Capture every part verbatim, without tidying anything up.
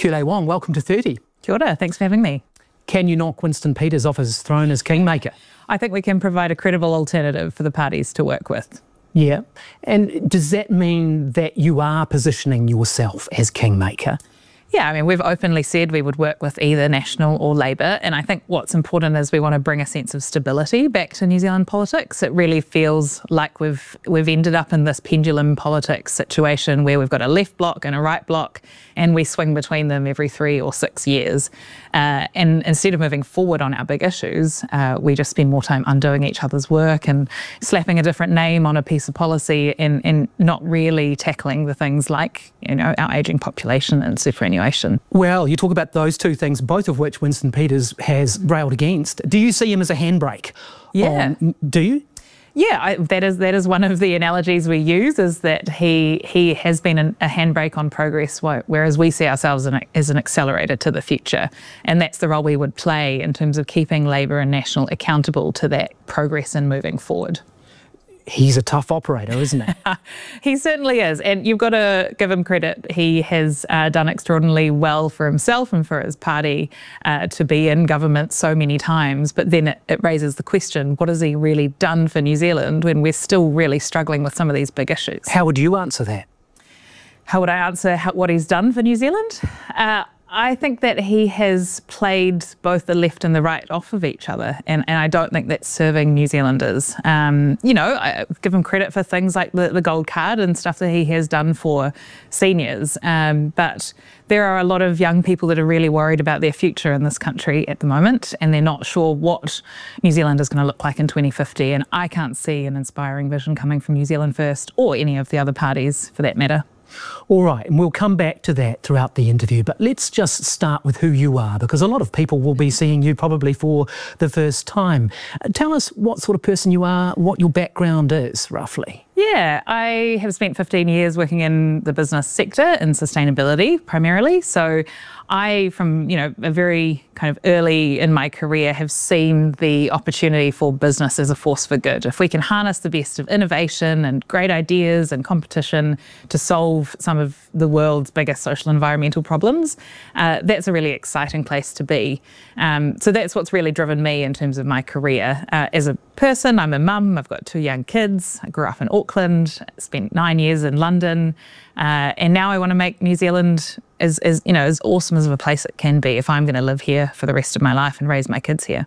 Kule Wong, welcome to thirty. Kia ora, thanks for having me. Can you knock Winston Peters off his throne as Kingmaker? I think we can provide a credible alternative for the parties to work with. Yeah. And does that mean that you are positioning yourself as Kingmaker? Yeah, I mean, we've openly said we would work with either National or Labour, and I think what's important is we want to bring a sense of stability back to New Zealand politics. It really feels like we've we've ended up in this pendulum politics situation where we've got a left bloc and a right bloc, and we swing between them every three or six years. Uh, and instead of moving forward on our big issues, uh, we just spend more time undoing each other's work and slapping a different name on a piece of policy and, and not really tackling the things like, you know, our ageing population and superannuation. Well, you talk about those two things, both of which Winston Peters has railed against. Do you see him as a handbrake? Yeah. On, do you? Yeah, I, that is that is one of the analogies we use, is that he he has been an, a handbrake on progress, whereas we see ourselves in a, as an accelerator to the future. And that's the role we would play in terms of keeping Labour and National accountable to that progress and moving forward. He's a tough operator, isn't he? He certainly is, and you've got to give him credit. He has uh, done extraordinarily well for himself and for his party uh, to be in government so many times, but then it, it raises the question, what has he really done for New Zealand when we're still really struggling with some of these big issues? How would you answer that? How would I answer how, what he's done for New Zealand? Uh, I think that he has played both the left and the right off of each other, and, and I don't think that's serving New Zealanders. Um, you know, I give him credit for things like the, the gold card and stuff that he has done for seniors, um, but there are a lot of young people that are really worried about their future in this country at the moment, and they're not sure what New Zealand is going to look like in twenty fifty, and I can't see an inspiring vision coming from New Zealand First or any of the other parties for that matter. All right, and we'll come back to that throughout the interview, but let's just start with who you are, because a lot of people will be seeing you probably for the first time. Uh, tell us what sort of person you are, what your background is, roughly. Yeah, I have spent fifteen years working in the business sector in sustainability primarily. So I, from you know a very kind of early in my career, have seen the opportunity for business as a force for good. If we can harness the best of innovation and great ideas and competition to solve some of the world's biggest social and environmental problems, uh, that's a really exciting place to be. Um, so that's what's really driven me in terms of my career. Uh, as a person, I'm a mum, I've got two young kids, I grew up in Auckland, spent nine years in London, uh, and now I want to make New Zealand as, as, you know, as awesome as of a place it can be if I'm going to live here for the rest of my life and raise my kids here.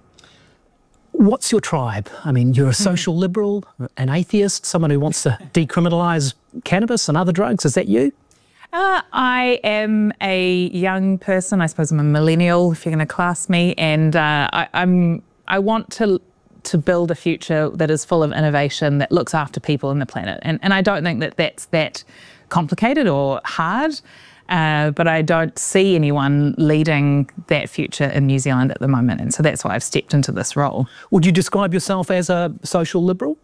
What's your tribe? I mean, you're a social liberal, an atheist, someone who wants to decriminalise cannabis and other drugs. Is that you? Uh, I am a young person. I suppose I'm a millennial, if you're going to class me, and uh, I, I'm. I want to to build a future that is full of innovation, that looks after people and the planet. And and I don't think that that's that complicated or hard. Uh, but I don't see anyone leading that future in New Zealand at the moment, and so that's why I've stepped into this role. Would you describe yourself as a social liberal?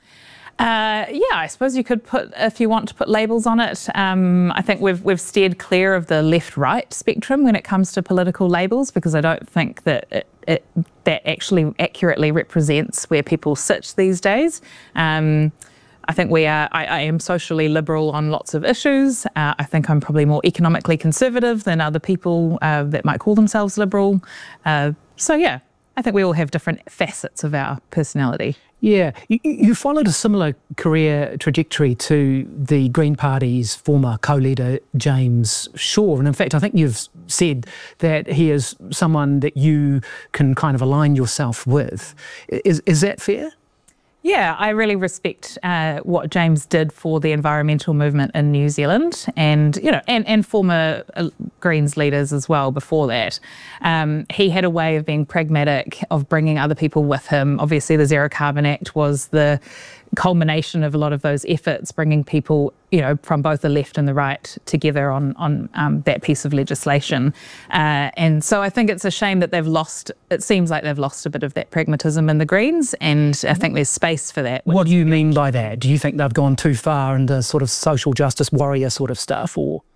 Uh, yeah, I suppose you could put, if you want to put labels on it. Um, I think we've we've steered clear of the left-right spectrum when it comes to political labels, because I don't think that it, it, that actually accurately represents where people sit these days. Um, I think we are, I, I am socially liberal on lots of issues. Uh, I think I'm probably more economically conservative than other people uh, that might call themselves liberal. Uh, so yeah, I think we all have different facets of our personality. Yeah, you, you followed a similar career trajectory to the Green Party's former co-leader, James Shaw. And in fact, I think you've said that he is someone that you can kind of align yourself with. Is, is that fair? Yeah, I really respect uh, what James did for the environmental movement in New Zealand, and you know, and and former uh, Greens leaders as well before that. Um, he had a way of being pragmatic, of bringing other people with him. Obviously, the Zero Carbon Act was the culmination of a lot of those efforts, bringing people, you know, from both the left and the right together on on um, that piece of legislation. Uh, and so I think it's a shame that they've lost, it seems like they've lost a bit of that pragmatism in the Greens, and I think there's space for that. What do you mean by that? Do you think they've gone too far into sort of social justice warrior sort of stuff, or?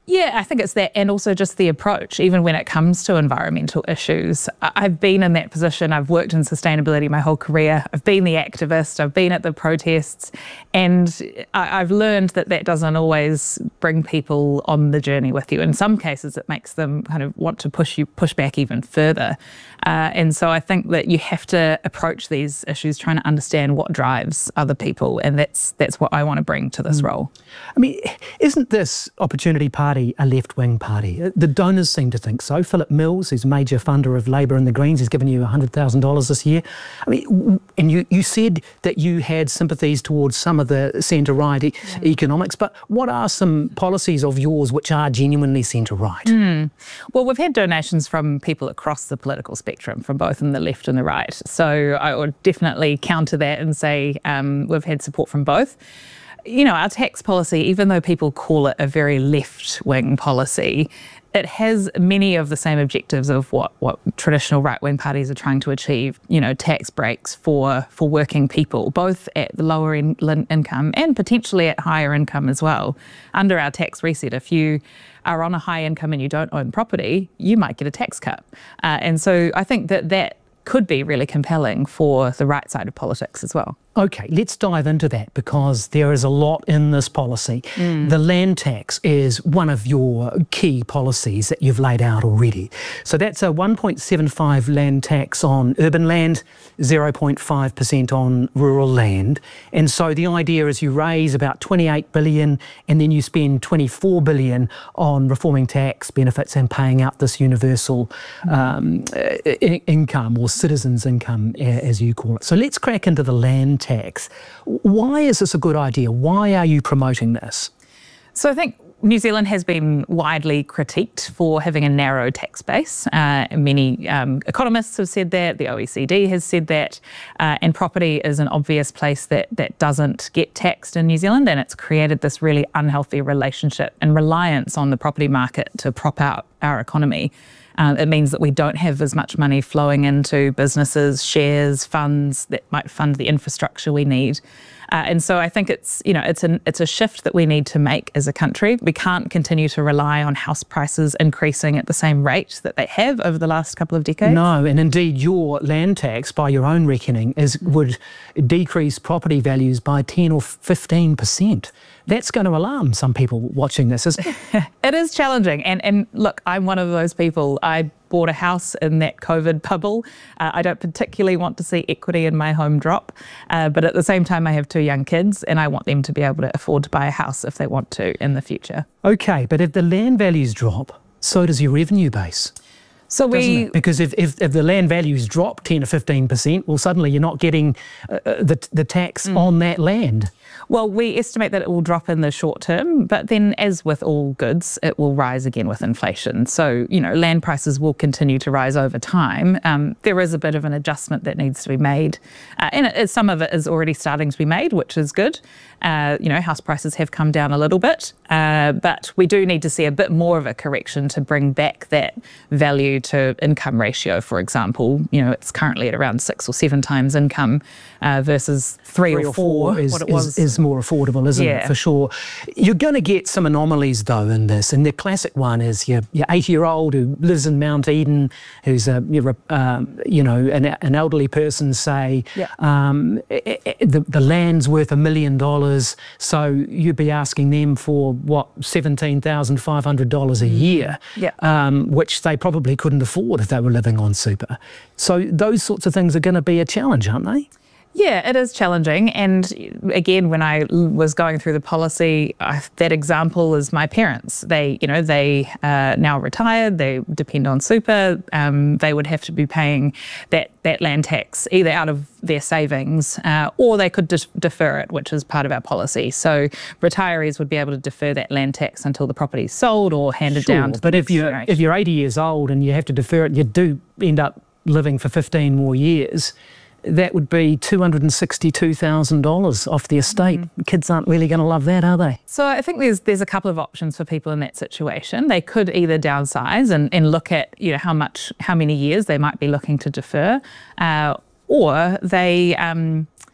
Yeah, I think it's that, and also just the approach, even when it comes to environmental issues. I've been in that position. I've worked in sustainability my whole career. I've been the activist. I've been at the protests, and I've learned that that doesn't always bring people on the journey with you. In some cases, it makes them kind of want to push you, push back even further. Uh, and so I think that you have to approach these issues trying to understand what drives other people, and that's that's what I want to bring to this mm. role. I mean, isn't this Opportunity Party a left-wing party? The donors seem to think so. Philip Mills, who's a major funder of Labour and the Greens, has given you one hundred thousand dollars this year. I mean, and you, you said that you had sympathies towards some of the centre-right e yeah. economics, but what are some policies of yours which are genuinely centre-right? Mm. Well, we've had donations from people across the political spectrum, from both in the left and the right. So I would definitely counter that and say um, we've had support from both. You know, our tax policy, even though people call it a very left-wing policy, it has many of the same objectives of what, what traditional right-wing parties are trying to achieve. You know, tax breaks for, for working people, both at the lower in, income and potentially at higher income as well. Under our tax reset, if you are on a high income and you don't own property, you might get a tax cut. Uh, and so I think that that could be really compelling for the right side of politics as well. OK, let's dive into that, because there is a lot in this policy. Mm. The land tax is one of your key policies that you've laid out already. So that's a one point seven five land tax on urban land, zero point five percent on rural land. And so the idea is you raise about twenty-eight billion dollars and then you spend twenty-four billion dollars on reforming tax benefits and paying out this universal um, income, or citizens' income, as you call it. So let's crack into the land tax. Why is this a good idea? Why are you promoting this? So I think New Zealand has been widely critiqued for having a narrow tax base. Uh, many um, economists have said that, the O E C D has said that, uh, and property is an obvious place that, that doesn't get taxed in New Zealand, and it's created this really unhealthy relationship and reliance on the property market to prop out our economy. Uh, it means that we don't have as much money flowing into businesses, shares, funds that might fund the infrastructure we need. Uh, and so I think it's, you know, it's an it's a shift that we need to make as a country. We can't continue to rely on house prices increasing at the same rate that they have over the last couple of decades. No, and indeed your land tax, by your own reckoning, is would decrease property values by ten or fifteen percent. That's going to alarm some people watching this, isn't it? It is challenging. And, and look, I'm one of those people. I bought a house in that COVID bubble. Uh, I don't particularly want to see equity in my home drop. Uh, but at the same time, I have two young kids and I want them to be able to afford to buy a house if they want to in the future. OK, but if the land values drop, so does your revenue base. So we, because if, if, if the land values drop ten or fifteen percent, well, suddenly you're not getting uh, the, the tax mm. on that land. Well, we estimate that it will drop in the short term, but then as with all goods, it will rise again with inflation. So, you know, land prices will continue to rise over time. Um, there is a bit of an adjustment that needs to be made. Uh, and it, some of it is already starting to be made, which is good. Uh, you know, house prices have come down a little bit, uh, but we do need to see a bit more of a correction to bring back that value to income ratio, for example. You know, it's currently at around six or seven times income uh, versus three, three or, or four, four is, what it was. Is, is more affordable, isn't yeah. it, for sure. You're going to get some anomalies, though, in this. And the classic one is your, your eighty-year-old who lives in Mount Eden, who's a, you're a um, you know, an, an elderly person, say, yeah. um, it, it, the, the land's worth a million dollars, so you'd be asking them for, what, seventeen thousand five hundred dollars a year, yeah. um, which they probably couldn't afford if they were living on super. So those sorts of things are going to be a challenge, aren't they? Yeah, it is challenging. And again, when I was going through the policy, uh, that example is my parents. They, you know, they uh, now retired, they depend on super. Um, they would have to be paying that, that land tax either out of their savings uh, or they could de defer it, which is part of our policy. So retirees would be able to defer that land tax until the property is sold or handed sure, down to but the if you're, generation. if you're eighty years old and you have to defer it, you do end up living for fifteen more years. That would be two hundred sixty-two thousand dollars off the estate. Mm-hmm. Kids aren't really going to love that, are they? So I think there's there's a couple of options for people in that situation. They could either downsize and, and look at, you know, how much, how many years they might be looking to defer, uh, or they um,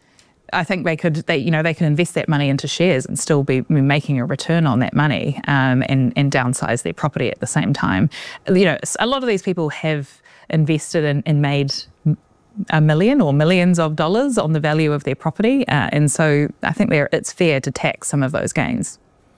I think they could, they, you know, they can invest that money into shares and still be making a return on that money, um, and, and downsize their property at the same time. You know, a lot of these people have invested and, and made a million or millions of dollars on the value of their property, uh, and so I think it's fair to tax some of those gains.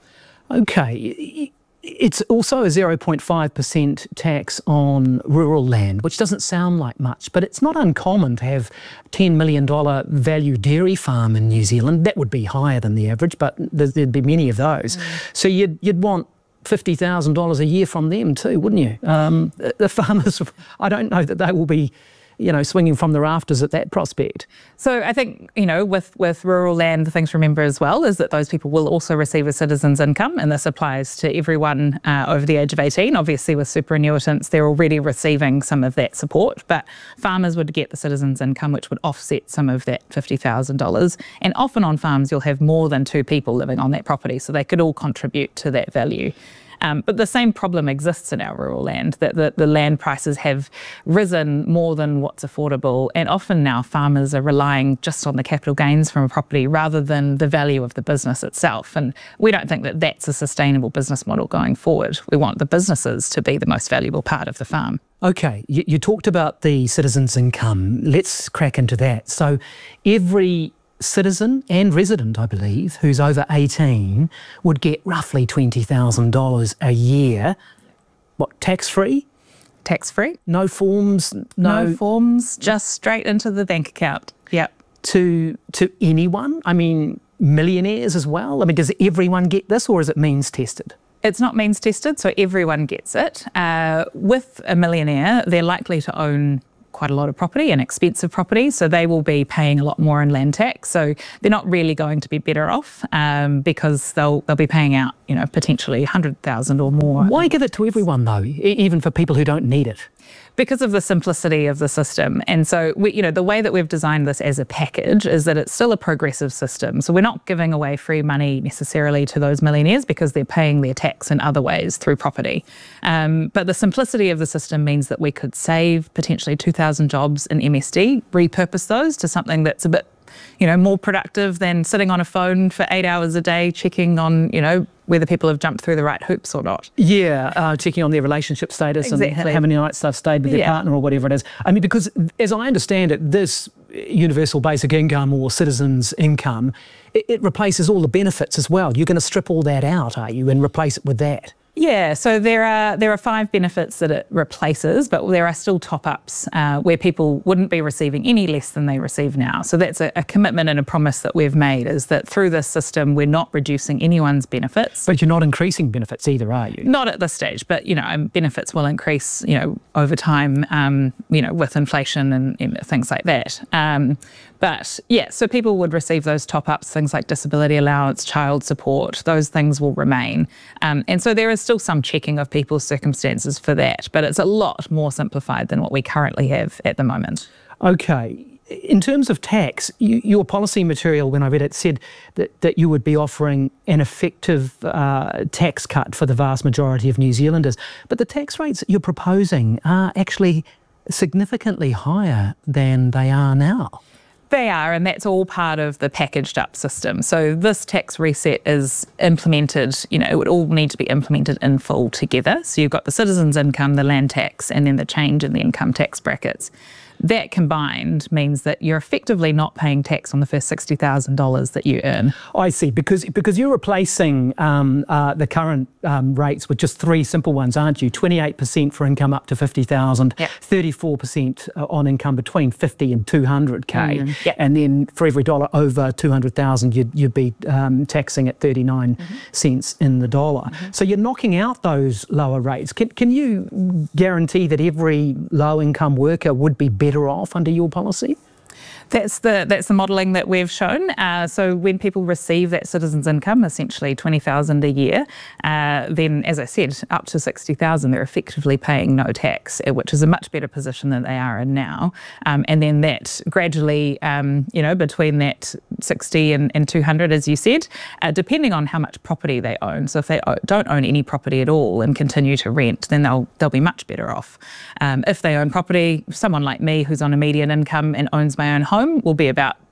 Okay. It's also a zero point five percent tax on rural land, which doesn't sound like much, but it's not uncommon to have a ten million dollars value dairy farm in New Zealand. That would be higher than the average, but there'd be many of those. Mm. So you'd, you'd want fifty thousand dollars a year from them too, wouldn't you? Um, the farmers, I don't know that they will be, you know, swinging from the rafters at that prospect. So I think, you know, with, with rural land, the thing to remember as well is that those people will also receive a citizen's income, and this applies to everyone uh, over the age of eighteen. Obviously, with superannuitants, they're already receiving some of that support, but farmers would get the citizen's income, which would offset some of that fifty thousand dollars. And often on farms, you'll have more than two people living on that property, so they could all contribute to that value. Um, but the same problem exists in our rural land, that the, the land prices have risen more than what's affordable, and often now farmers are relying just on the capital gains from a property rather than the value of the business itself. And we don't think that that's a sustainable business model going forward. We want the businesses to be the most valuable part of the farm. Okay, you, you talked about the citizens' income. Let's crack into that. So every citizen and resident, I believe, who's over eighteen would get roughly twenty thousand dollars a year. What, tax-free? Tax-free. No forms? No, no forms, just straight into the bank account. Yep. To, to anyone? I mean, millionaires as well? I mean, does everyone get this, or is it means tested? It's not means tested, so everyone gets it. Uh, with a millionaire, they're likely to own quite a lot of property and expensive property, so they will be paying a lot more in land tax. So they're not really going to be better off um, because they'll they'll be paying out, you know, potentially one hundred thousand or more. Why give it to everyone though, e even for people who don't need it? Because of the simplicity of the system. And so, we, you know, the way that we've designed this as a package is that it's still a progressive system. So we're not giving away free money necessarily to those millionaires because they're paying their tax in other ways through property. Um, but the simplicity of the system means that we could save potentially two thousand jobs in M S D, repurpose those to something that's a bit, you know, more productive than sitting on a phone for eight hours a day checking on, you know, whether people have jumped through the right hoops or not. Yeah, uh, checking on their relationship status exactly. and how many nights they've stayed with their yeah. partner or whatever it is. I mean, because as I understand it, this universal basic income or citizens' income, it, it replaces all the benefits as well. You're going to strip all that out, are you, and replace it with that? Yeah, so there are there are five benefits that it replaces, but there are still top-ups uh, where people wouldn't be receiving any less than they receive now. So that's a, a commitment and a promise that we've made, is that through this system we're not reducing anyone's benefits. But you're not increasing benefits either, are you? Not at this stage, but you know, benefits will increase, you know, over time, um, you know, with inflation and, and things like that. Um, But yeah, so people would receive those top-ups, things like disability allowance, child support, those things will remain. Um, and so there is still some checking of people's circumstances for that, but it's a lot more simplified than what we currently have at the moment. Okay. In terms of tax, you, your policy material, when I read it, said that, that you would be offering an effective uh, tax cut for the vast majority of New Zealanders. But the tax rates that you're proposing are actually significantly higher than they are now. They are, and that's all part of the packaged up system. So this tax reset is implemented, you know, it would all need to be implemented in full together. So you've got the citizens' income, the land tax, and then the change in the income tax brackets. That combined means that you're effectively not paying tax on the first sixty thousand dollars that you earn. I see, because because you're replacing um, uh, the current um, rates with just three simple ones, aren't you? twenty-eight percent for income up to fifty thousand, yep. thirty-four percent on income between fifty and two hundred K, mm, yep. and then for every dollar over two hundred thousand, you'd, you'd be um, taxing at thirty-nine mm-hmm. cents in the dollar. Mm-hmm. So you're knocking out those lower rates. Can, can you guarantee that every low-income worker would be better off under your policy? That's the that's the modelling that we've shown. Uh, so when people receive that citizens' income, essentially twenty thousand dollars a year, uh, then, as I said, up to sixty thousand dollars, they're effectively paying no tax, which is a much better position than they are in now. Um, and then that gradually, um, you know, between that sixty and, and two hundred, as you said, uh, depending on how much property they own. So if they don't own any property at all and continue to rent, then they'll they'll be much better off. Um, if they own property, someone like me who's on a median income and owns my own home will be about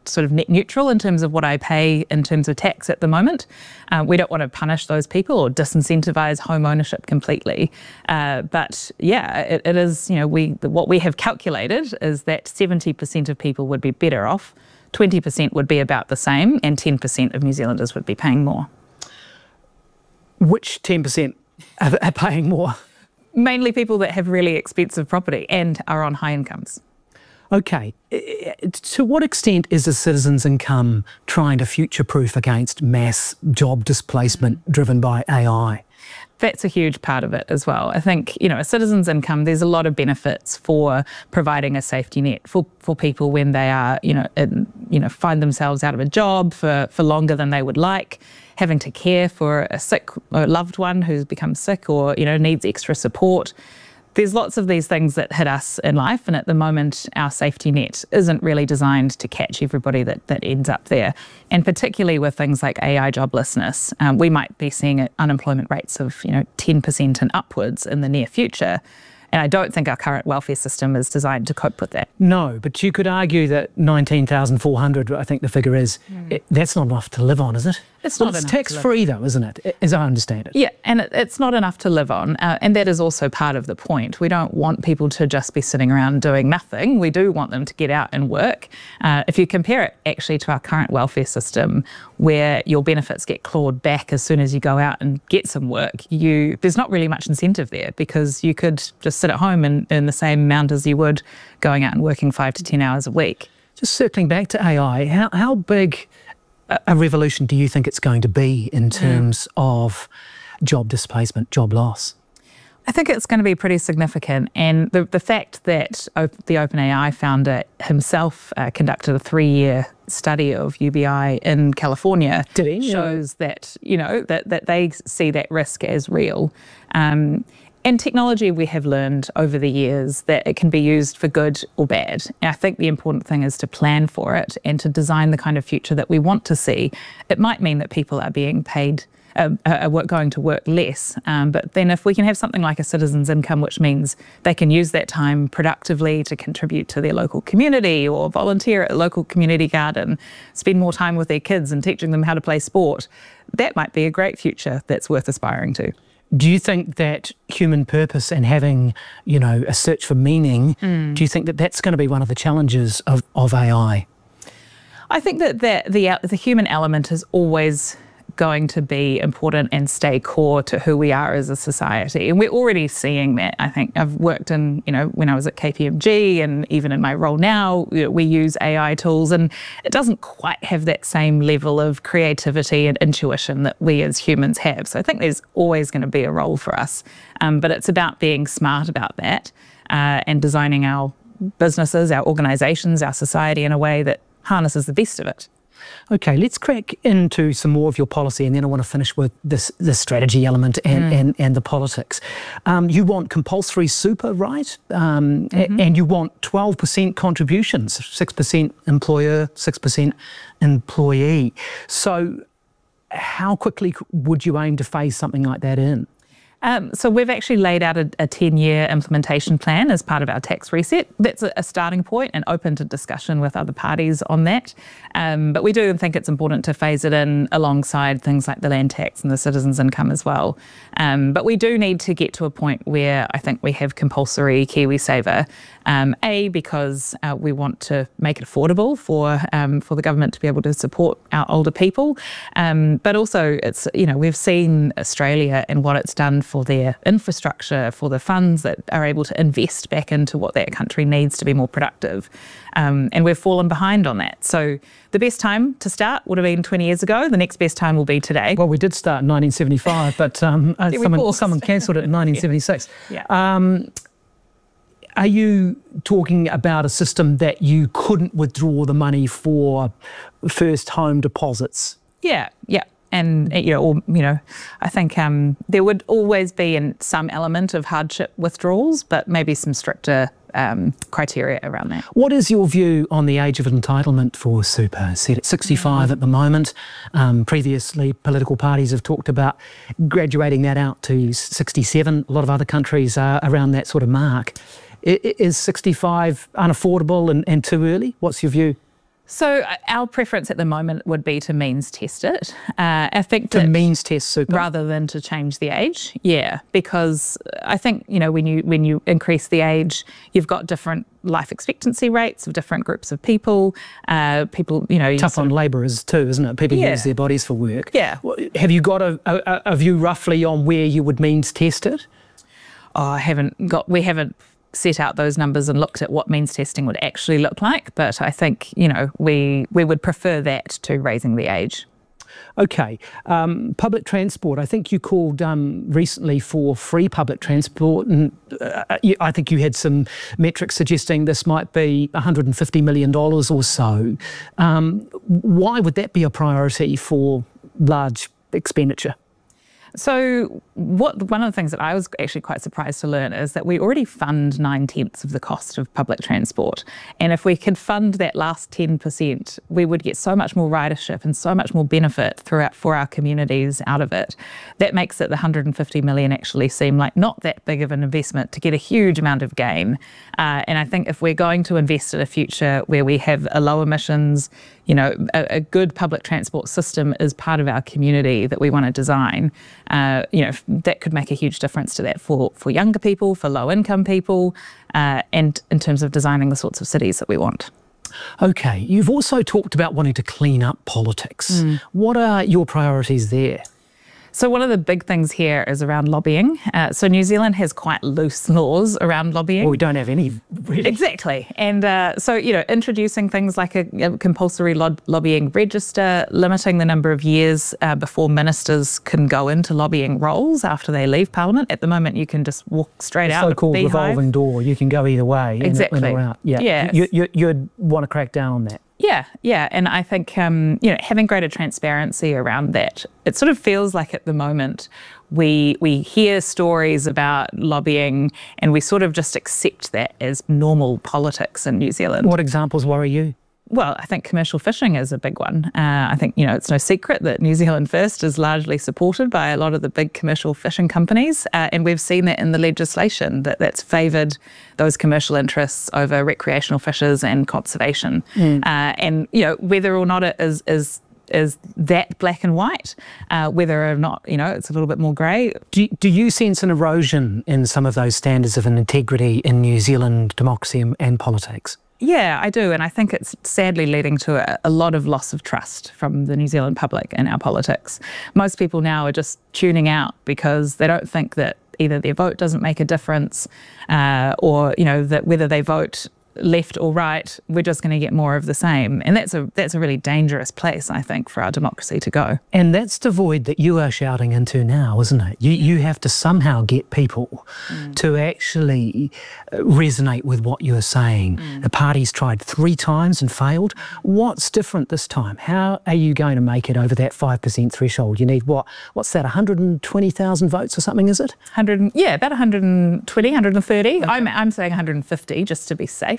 sort of net neutral in terms of what I pay in terms of tax at the moment. Uh, we don't want to punish those people or disincentivise home ownership completely. Uh, but yeah, it, it is, you know, we what we have calculated is that seventy percent of people would be better off, twenty percent would be about the same, and ten percent of New Zealanders would be paying more. Which ten percent are, are paying more? Mainly people that have really expensive property and are on high incomes. Okay. To what extent is the citizens' income trying to future-proof against mass job displacement driven by A I? That's a huge part of it as well. I think, you know, a citizen's income, there's a lot of benefits for providing a safety net for, for people when they are, you know, in, you know, find themselves out of a job for, for longer than they would like, having to care for a sick or loved one who's become sick or, you know, needs extra support. There's lots of these things that hit us in life, and at the moment our safety net isn't really designed to catch everybody that, that ends up there. And particularly with things like A I joblessness, um, we might be seeing unemployment rates of, you know, ten percent and upwards in the near future. And I don't think our current welfare system is designed to cope with that. No, but you could argue that nineteen thousand four hundred, I think the figure is, mm. it, that's not enough to live on, is it? It's well, not it's enough tax-free though, isn't it, as I understand it? Yeah, and it, it's not enough to live on. Uh, and that is also part of the point. We don't want people to just be sitting around doing nothing. We do want them to get out and work. Uh, if you compare it actually to our current welfare system, where your benefits get clawed back as soon as you go out and get some work, you there's not really much incentive there, because you could just sit at home and earn the same amount as you would going out and working five to ten hours a week. Just circling back to A I, how, how big a revolution do you think it's going to be in terms mm. of job displacement, job loss? I think it's going to be pretty significant, and the, the fact that the OpenAI founder himself uh, conducted a three-year study of U B I in California Did he? shows yeah. that, you know, that, that they see that risk as real. Um, And technology, we have learned over the years that it can be used for good or bad. And I think the important thing is to plan for it and to design the kind of future that we want to see. It might mean that people are being paid, uh, are going to work less. Um, but then if we can have something like a citizen's income, which means they can use that time productively to contribute to their local community or volunteer at a local community garden, spend more time with their kids and teaching them how to play sport, that might be a great future that's worth aspiring to. Do you think that human purpose and having, you know, a search for meaning, mm. do you think that that's going to be one of the challenges of, of A I? I think that the, the, the human element is always going to be important and stay core to who we are as a society. And we're already seeing that. I think I've worked in, you know, when I was at K P M G and even in my role now, you know, we use A I tools, and it doesn't quite have that same level of creativity and intuition that we as humans have. So I think there's always going to be a role for us. Um, but it's about being smart about that uh, and designing our businesses, our organisations, our society in a way that harnesses the best of it. Okay, let's crack into some more of your policy, and then I want to finish with this the strategy element and, mm. and, and the politics. Um, you want compulsory super, right? Um, mm-hmm. a, and you want twelve percent contributions, six percent employer, six percent employee. So how quickly would you aim to phase something like that in? Um, so we've actually laid out a ten-year implementation plan as part of our tax reset. That's a, a starting point and open to discussion with other parties on that. Um, but we do think it's important to phase it in alongside things like the land tax and the citizens' income as well. Um, but we do need to get to a point where I think we have compulsory KiwiSaver. Um, a, because uh, we want to make it affordable for um, for the government to be able to support our older people. Um, but also, it's, you know, we've seen Australia and what it's done for their infrastructure, for the funds that are able to invest back into what that country needs to be more productive. Um, and we've fallen behind on that. So the best time to start would have been twenty years ago. The next best time will be today. Well, we did start in nineteen seventy-five, but um, uh, someone, someone cancelled it in nineteen seventy-six. Yeah. Um, Are you talking about a system that you couldn't withdraw the money for first home deposits? Yeah, yeah. And, you know, or, you know, I think um, there would always be in some element of hardship withdrawals, but maybe some stricter um, criteria around that. What is your view on the age of entitlement for super? Set at sixty-five mm. at the moment. Um, previously, political parties have talked about graduating that out to sixty-seven. A lot of other countries are around that sort of mark. Is sixty-five unaffordable and, and too early? What's your view? So our preference at the moment would be to means test it. Uh, I think to that means test super rather than to change the age. Yeah, because I think you know when you when you increase the age, you've got different life expectancy rates of different groups of people. Uh, people, you know, tough on of, labourers too, isn't it? People yeah. use their bodies for work. Yeah. Have you got a, a, a view roughly on where you would means test it? Oh, I haven't got. We haven't. set out those numbers and looked at what means testing would actually look like. But I think, you know, we, we would prefer that to raising the age. Okay. Um, public transport. I think you called um, recently for free public transport, and uh, you, I think you had some metrics suggesting this might be one hundred fifty million dollars or so. Um, why would that be a priority for large expenditure? So what one of the things that I was actually quite surprised to learn is that we already fund nine-tenths of the cost of public transport. And if we could fund that last ten percent, we would get so much more ridership and so much more benefit throughout for our communities out of it. That makes it the one hundred fifty million actually seem like not that big of an investment to get a huge amount of gain. Uh, and I think if we're going to invest in a future where we have a low emissions, you know, a, a good public transport system is part of our community that we want to design. Uh, you know, that could make a huge difference to that for, for younger people, for low-income people, uh, and in terms of designing the sorts of cities that we want. Okay, you've also talked about wanting to clean up politics. Mm. What are your priorities there? So one of the big things here is around lobbying. Uh, so New Zealand has quite loose laws around lobbying. Well, we don't have any, really. Exactly. And uh, so, you know, introducing things like a, a compulsory lo lobbying register, limiting the number of years uh, before ministers can go into lobbying roles after they leave Parliament. At the moment, you can just walk straight the out. So-called revolving door. You can go either way. Exactly. In, in or out. Yeah. Yes. You, you, you'd want to crack down on that. Yeah, yeah. And I think, um, you know, having greater transparency around that, it sort of feels like at the moment we we hear stories about lobbying and we sort of just accept that as normal politics in New Zealand. What examples worry you? Well, I think commercial fishing is a big one. Uh, I think, you know, it's no secret that New Zealand First is largely supported by a lot of the big commercial fishing companies. Uh, and we've seen that in the legislation, that that's favoured those commercial interests over recreational fishers and conservation. Mm. Uh, and, you know, whether or not it is, is is that black and white, uh, whether or not, you know, it's a little bit more grey. Do, do you sense an erosion in some of those standards of integrity in New Zealand democracy and, and politics? Yeah, I do. And I think it's sadly leading to a, a lot of loss of trust from the New Zealand public in our politics. Most people now are just tuning out because they don't think that either their vote doesn't make a difference uh, or, you know, that whether they vote left or right, we're just going to get more of the same. And that's a that's a really dangerous place, I think, for our democracy to go. And that's the void that you are shouting into now, isn't it? You, you have to somehow get people mm. to actually resonate with what you're saying. Mm. The party's tried three times and failed. What's different this time? How are you going to make it over that five percent threshold? You need what? What's that, one hundred twenty thousand votes or something, is it? one hundred, yeah, about one hundred twenty, one hundred thirty. Okay. I'm, I'm saying one hundred fifty just to be safe.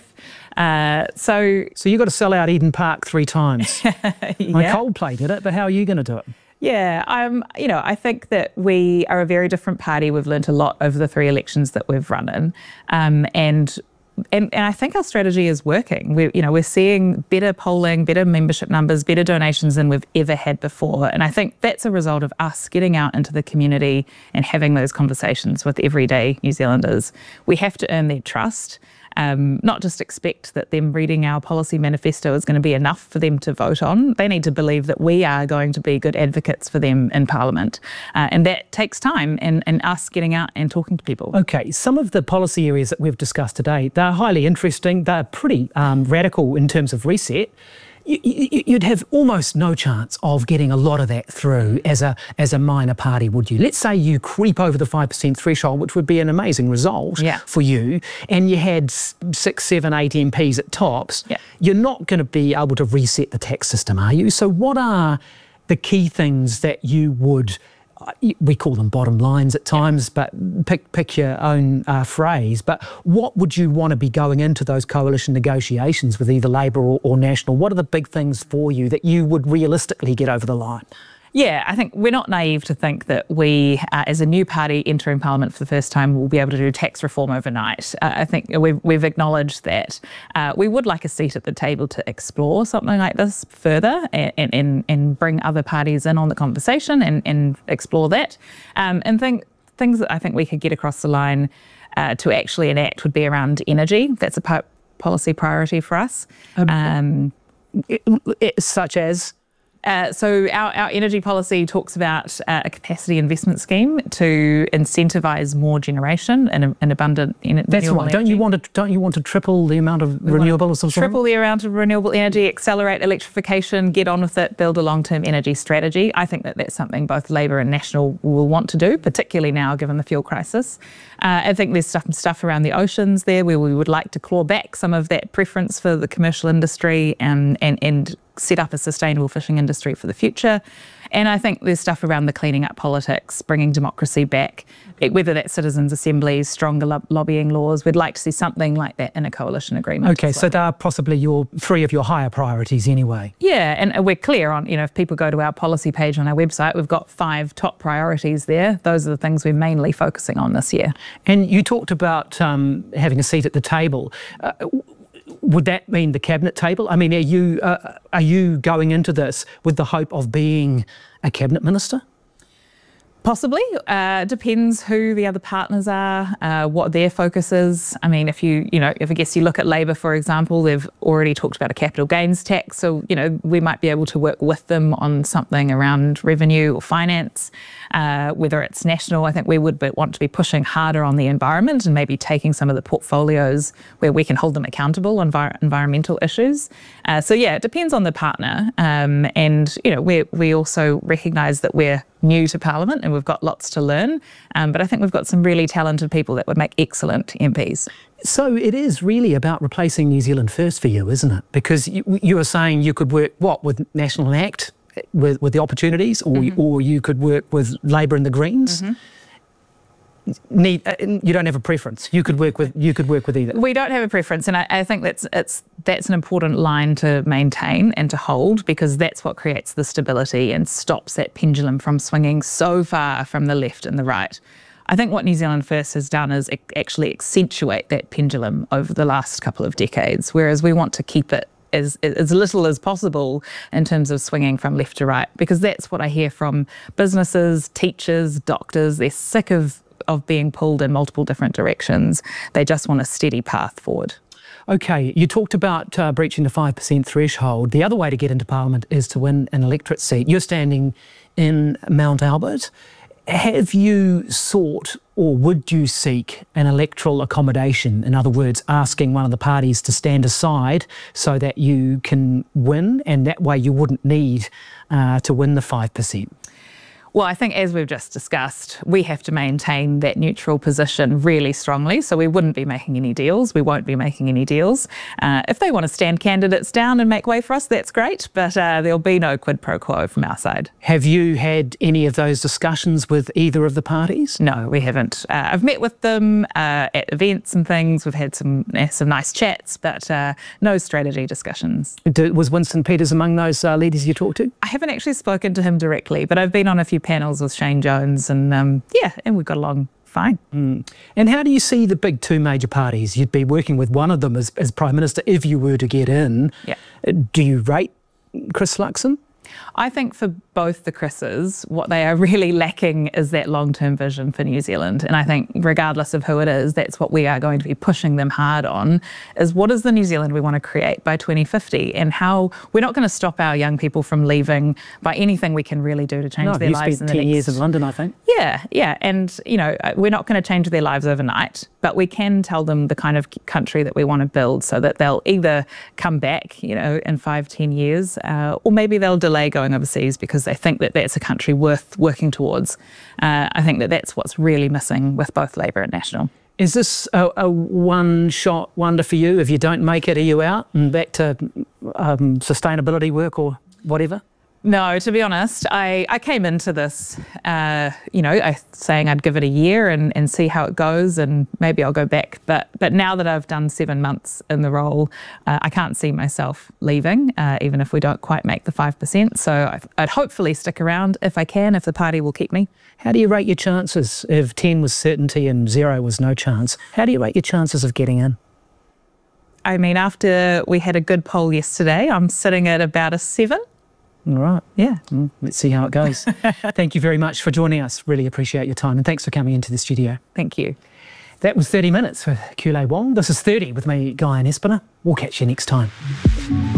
Uh, so, so you've got to sell out Eden Park three times. yeah. My Coldplay did it, but how are you going to do it? Yeah, um, you know, I think that we are a very different party. We've learnt a lot over the three elections that we've run in, um, and, and and I think our strategy is working. We, you know, we're seeing better polling, better membership numbers, better donations than we've ever had before, and I think that's a result of us getting out into the community and having those conversations with everyday New Zealanders. We have to earn their trust. Um, not just expect that them reading our policy manifesto is going to be enough for them to vote on. They need to believe that we are going to be good advocates for them in Parliament. Uh, and that takes time and, and us getting out and talking to people. Okay, some of the policy areas that we've discussed today, they're highly interesting. They're pretty um, radical in terms of reset. You'd have almost no chance of getting a lot of that through as a as a minor party, would you? Let's say you creep over the five percent threshold, which would be an amazing result yeah. for you, and you had six, seven, eight M Ps at tops. Yeah. You're not going to be able to reset the tax system, are you? So what are the key things that you would... We call them bottom lines at times, yeah. but pick, pick your own uh, phrase. But what would you want to be going into those coalition negotiations with either Labour or, or National? What are the big things for you that you would realistically get over the line? Yeah, I think we're not naive to think that we, uh, as a new party entering Parliament for the first time, will be able to do tax reform overnight. Uh, I think we've, we've acknowledged that uh, we would like a seat at the table to explore something like this further and, and, and bring other parties in on the conversation and, and explore that. Um, and think, things that I think we could get across the line uh, to actually enact would be around energy. That's a po- policy priority for us. Um, um, it, it, such as? Uh, so our, our energy policy talks about uh, a capacity investment scheme to incentivise more generation and, and abundant energy. That's right. Don't you want to? Don't you want to triple the amount of we renewable or something? Triple the amount of renewable energy, accelerate electrification, get on with it, build a long-term energy strategy. I think that that's something both Labour and National will want to do, particularly now given the fuel crisis. Uh, I think there's stuff stuff around the oceans there where we would like to claw back some of that preference for the commercial industry and and and. set up a sustainable fishing industry for the future. And I think there's stuff around the cleaning up politics, bringing democracy back, whether that's citizens' assemblies, stronger lo- lobbying laws. We'd like to see something like that in a coalition agreement. Okay, well. so they are possibly your three of your higher priorities anyway. Yeah, and we're clear on, you know, if people go to our policy page on our website, we've got five top priorities there. Those are the things we're mainly focusing on this year. And you talked about um, having a seat at the table. Uh, Would that mean the cabinet table? I mean, are you uh, are you going into this with the hope of being a cabinet minister? Possibly. Uh, depends who the other partners are, uh, what their focus is. I mean, if you, you know, if I guess you look at Labour, for example, they've already talked about a capital gains tax. So, you know, we might be able to work with them on something around revenue or finance, uh, whether it's national. I think we would be, want to be pushing harder on the environment and maybe taking some of the portfolios where we can hold them accountable on envir- environmental issues. Uh, so, yeah, it depends on the partner. Um, and, you know, we we also recognise that we're new to Parliament and we've got lots to learn, um, but I think we've got some really talented people that would make excellent M Ps. So it is really about replacing New Zealand First for you, isn't it? Because you, you were saying you could work, what, with National Act, with, with the opportunities, or, mm-hmm. or you could work with Labour and the Greens. Mm-hmm. Need, uh, you don't have a preference. You could work with you could work with either. We don't have a preference, and I, I think that's it's that's an important line to maintain and to hold, because that's what creates the stability and stops that pendulum from swinging so far from the left and the right. I think what New Zealand First has done is actually accentuate that pendulum over the last couple of decades, whereas we want to keep it As, as little as possible in terms of swinging from left to right, because that's what I hear from businesses, teachers, doctors. They're sick of of being pulled in multiple different directions. They just want a steady path forward. Okay, you talked about uh, breaching the five percent threshold. The other way to get into Parliament is to win an electorate seat. You're standing in Mount Albert. Have you sought, or would you seek, an electoral accommodation? In other words, asking one of the parties to stand aside so that you can win, and that way you wouldn't need uh, to win the five percent? Well, I think, as we've just discussed, we have to maintain that neutral position really strongly. So we wouldn't be making any deals. We won't be making any deals. Uh, if they want to stand candidates down and make way for us, that's great. But uh, there'll be no quid pro quo from our side. Have you had any of those discussions with either of the parties? No, we haven't. Uh, I've met with them uh, at events and things. We've had some uh, some nice chats, but uh, no strategy discussions. Do, was Winston Peters among those uh, leaders you talked to? I haven't actually spoken to him directly, but I've been on a few panels with Shane Jones, and um, yeah, and we've got along fine. Mm. And how do you see the big two major parties? You'd be working with one of them as, as Prime Minister if you were to get in. Yeah. Do you rate Chris Luxon? I think for both the Chris's, what they are really lacking is that long-term vision for New Zealand. And I think regardless of who it is, that's what we are going to be pushing them hard on, is what is the New Zealand we want to create by twenty fifty, and how we're not going to stop our young people from leaving by anything we can really do to change no, their you lives. spent in the ten next... years in London, I think. Yeah, yeah. And, you know, we're not going to change their lives overnight, but we can tell them the kind of country that we want to build so that they'll either come back, you know, in five, ten years, uh, or maybe they'll delay going overseas because they think that that's a country worth working towards. Uh, I think that that's what's really missing with both Labour and National. Is this a, a one-shot wonder for you? If you don't make it, are you out and back to um, sustainability work or whatever? No, to be honest, I, I came into this, uh, you know, I, saying I'd give it a year and, and see how it goes, and maybe I'll go back. But but now that I've done seven months in the role, uh, I can't see myself leaving, uh, even if we don't quite make the five percent. So I'd, I'd hopefully stick around if I can, if the party will keep me. How do you rate your chances? If ten was certainty and zero was no chance, how do you rate your chances of getting in? I mean, after we had a good poll yesterday, I'm sitting at about a seven. All right. Yeah. Mm, let's see how it goes. Thank you very much for joining us. Really appreciate your time, and thanks for coming into the studio. Thank you. That was thirty minutes with Kulei Wong. This is thirty with me, Guy and Espiner. We'll catch you next time.